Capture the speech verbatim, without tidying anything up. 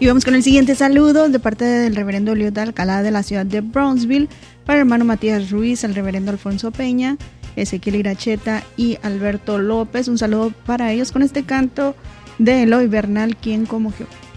Y vamos con el siguiente saludo de parte del reverendo Eliot Alcalá de la ciudad de Brownsville, para el hermano Matías Ruiz, el reverendo Alfonso Peña, Ezequiel Iracheta y Alberto López. Un saludo para ellos con este canto de Eloy Bernal, quien como Jehová.